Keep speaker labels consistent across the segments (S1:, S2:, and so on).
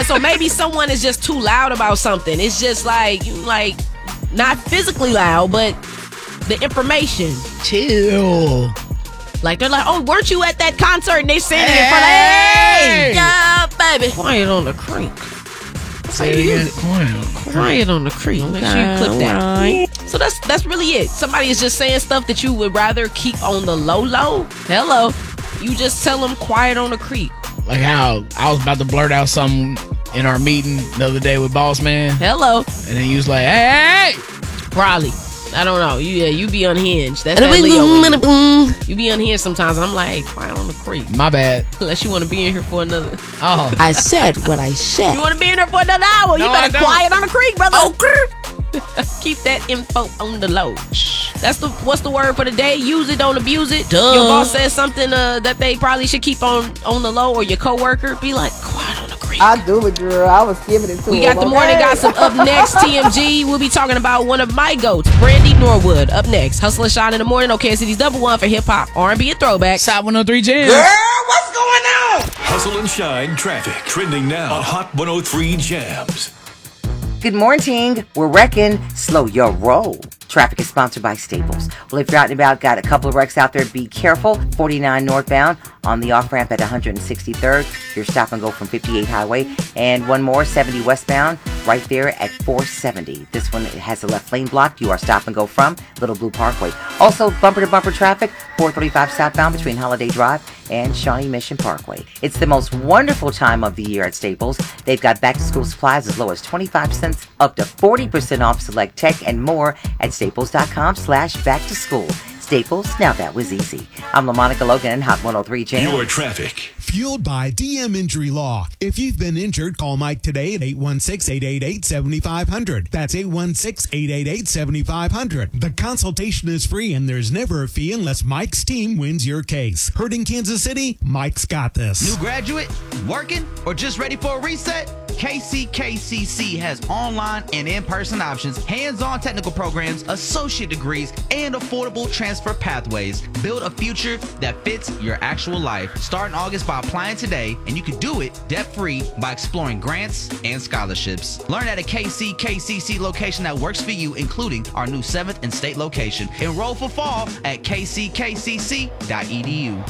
S1: Also, maybe someone is just too loud about something. It's just like not physically loud, but the information.
S2: Chill.
S1: Like, they're like, oh, weren't you at that concert? And they singing in front of, hey, yeah, baby. Quiet on the creek.
S2: Say it again.
S1: Quiet on the creek. Make sure you clip that. So that's really it. Somebody is just saying stuff that you would rather keep on the low. Hello. You just tell them quiet on the creek.
S2: Like how I was about to blurt out something in our meeting the other day with Boss Man.
S1: Hello.
S2: And then you was like, hey.
S1: Probably. I don't know. You be unhinged. That's that Leo. You be unhinged sometimes. I'm like, quiet on the creek.
S2: My bad.
S1: Unless you want to be in here for another.
S2: Oh.
S3: I said what I said.
S1: You want to be in here for another hour?
S2: No,
S1: you better quiet on the creek, brother. Keep that info on the low. That's what's the word for the day? Use it, don't abuse it.
S3: Duh.
S1: Your boss says something that they probably should keep on the low, or your coworker, be like, quiet on the creek.
S4: I do it, girl. I was giving it to
S1: We got the morning gossip up next. TMG. We'll be talking about one of my goats, Brandy Norwood. Up next, Hustle and Shine in the morning. OK City's Double One for hip hop, R&B, and throwback.
S2: Side 103 Jams.
S5: Girl, what's going on?
S6: Hustle and Shine traffic trending now on Hot 103 Jams.
S7: Good morning. We're wrecking. Slow your roll. Traffic is sponsored by Staples. Well, if you're out and about, got a couple of wrecks out there, be careful. 49 northbound on the off-ramp at 163rd. Your stop and go from 58 Highway. And one more, 70 westbound, right there at 470. This one has the left lane blocked. You are stop and go from Little Blue Parkway. Also, bumper-to-bumper traffic, 435 southbound between Holiday Drive and Shawnee Mission Parkway. It's the most wonderful time of the year at Staples. They've got back-to-school supplies as low as 25 cents, up to 40% off select tech and more at staples.com/back-to-school. Staples, now that was easy. I'm LaMonica Logan in Hot 103 Jams.
S6: Your traffic.
S8: Fueled by DM Injury Law. If you've been injured, call Mike today at 816-888-7500. That's 816-888-7500. The consultation is free and there's never a fee unless Mike's team wins your case. Hurting Kansas City? Mike's got this.
S9: New graduate? Working? Or just ready for a reset? KCKCC has online and in-person options, hands-on technical programs, associate degrees, and affordable transfer pathways. Build a future that fits your actual life. Start in August by applying today, and you can do it debt-free by exploring grants and scholarships. Learn at a KCKCC location that works for you, including our new 7th and state location. Enroll for fall at kckcc.edu.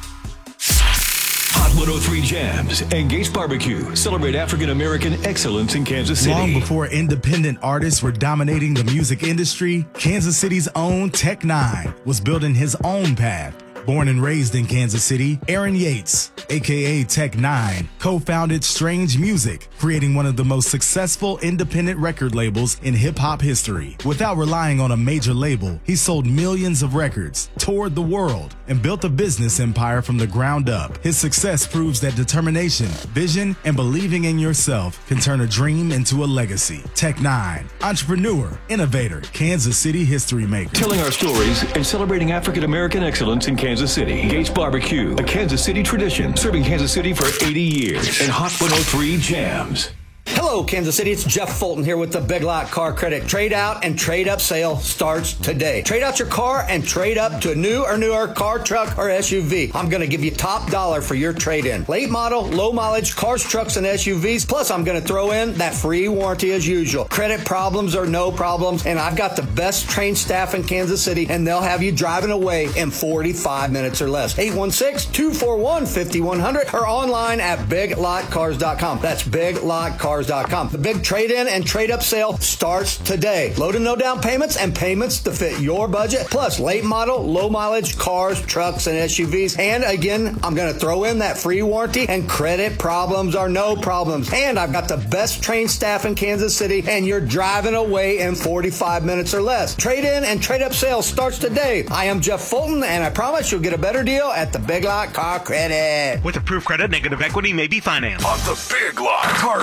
S6: Hot 103 Jams and Gates Barbecue celebrate African American excellence in Kansas City.
S10: Long before independent artists were dominating the music industry, Kansas City's own Tech Nine was building his own path. Born and raised in Kansas City, Aaron Yates, aka Tech Nine, co-founded Strange Music, creating one of the most successful independent record labels in hip-hop history. Without relying on a major label, he sold millions of records, toured the world, and built a business empire from the ground up. His success proves that determination, vision, and believing in yourself can turn a dream into a legacy. Tech Nine, entrepreneur, innovator, Kansas City history maker.
S6: Telling our stories and celebrating African American excellence in Kansas City. Gates Barbecue, a Kansas City tradition, serving Kansas City for 80 years. And Hot 103 Jams.
S11: Hello, Kansas City. It's Jeff Fulton here with the Big Lot Car Credit. Trade out and trade up sale starts today. Trade out your car and trade up to a new or newer car, truck, or SUV. I'm going to give you top dollar for your trade-in. Late model, low mileage cars, trucks, and SUVs. Plus, I'm going to throw in that free warranty as usual. Credit problems or no problems. And I've got the best trained staff in Kansas City, and they'll have you driving away in 45 minutes or less. 816-241-5100 or online at biglotcars.com. That's biglotcars.com. The big trade-in and trade-up sale starts today. Low to no down payments and payments to fit your budget. Plus, late model, low mileage cars, trucks, and SUVs. And again, I'm going to throw in that free warranty, and credit problems are no problems. And I've got the best trained staff in Kansas City, and you're driving away in 45 minutes or less. Trade-in and trade-up sale starts today. I am Jeff Fulton, and I promise you'll get a better deal at the Big Lot Car Credit.
S12: With approved credit, negative equity may be financed.
S6: On the Big Lot Car Credit.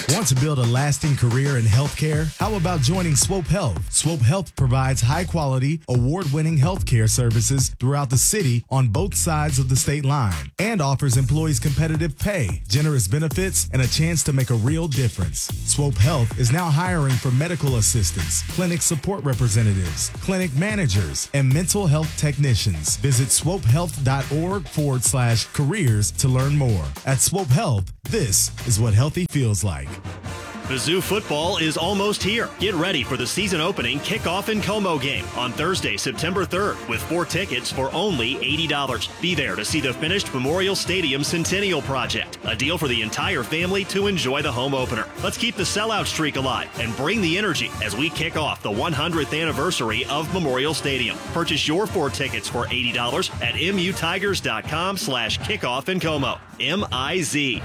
S10: Want to build a lasting career in healthcare? How about joining Swope Health? Swope Health provides high-quality, award-winning healthcare services throughout the city on both sides of the state line and offers employees competitive pay, generous benefits, and a chance to make a real difference. Swope Health is now hiring for medical assistants, clinic support representatives, clinic managers, and mental health technicians. Visit swopehealth.org/careers to learn more. At Swope Health, this is what healthy feels like.
S3: Mizzou football is almost here. Get ready for the season opening kickoff and Como game on Thursday, September 3rd with 4 tickets for only $80. Be there to see the finished Memorial Stadium Centennial Project, a deal for the entire family to enjoy the home opener. Let's keep the sellout streak alive and bring the energy as we kick off the 100th anniversary of Memorial Stadium. Purchase your 4 tickets for $80 at mutigers.com/kickoff in Como. MIZ.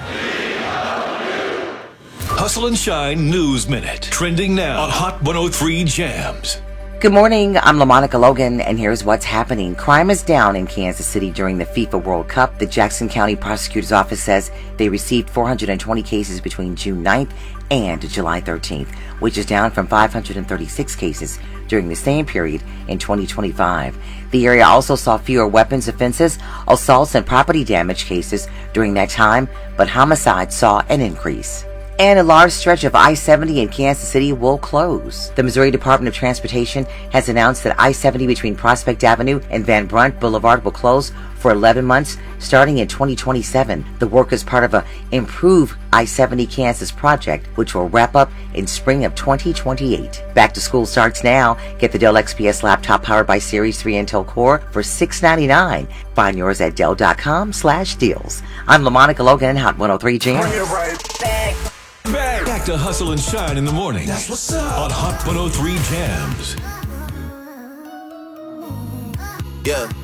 S6: Hustle and Shine News Minute. Trending now on Hot 103 Jams.
S7: Good morning, I'm LaMonica Logan, and here's what's happening. Crime is down in Kansas City during the FIFA World Cup. The Jackson County Prosecutor's Office says they received 420 cases between June 9th and July 13th, which is down from 536 cases during the same period in 2025. The area also saw fewer weapons offenses, assaults, and property damage cases during that time, but homicides saw an increase. And a large stretch of I-70 in Kansas City will close. The Missouri Department of Transportation has announced that I-70 between Prospect Avenue and Van Brunt Boulevard will close for 11 months starting in 2027. The work is part of a Improve I-70 Kansas project, which will wrap up in spring of 2028. Back to school starts now. Get the Dell XPS laptop powered by Series 3 Intel Core for $699. Find yours at Dell.com/deals. I'm LaMonica Logan, Hot 103 Jams.
S6: Bring it right back to Hustle and Shine in the morning. That's what's up on Hot 103 Jams.
S12: Yeah.